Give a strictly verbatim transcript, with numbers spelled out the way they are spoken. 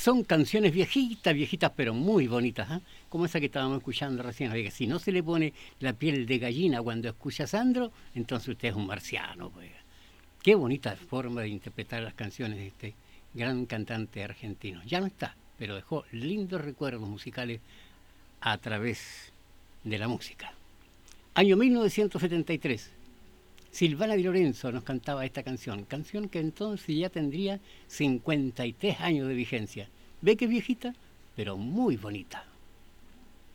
Son canciones viejitas, viejitas, pero muy bonitas, ¿eh? Como esa que estábamos escuchando recién. Oiga, si no se le pone la piel de gallina cuando escucha a Sandro, entonces usted es un marciano. Pues. Qué bonita forma de interpretar las canciones de este gran cantante argentino. Ya no está, pero dejó lindos recuerdos musicales a través de la música. Año mil novecientos setenta y tres. Silvana Di Lorenzo nos cantaba esta canción, canción que entonces ya tendría cincuenta y tres años de vigencia. ¿Ve que viejita? Pero muy bonita.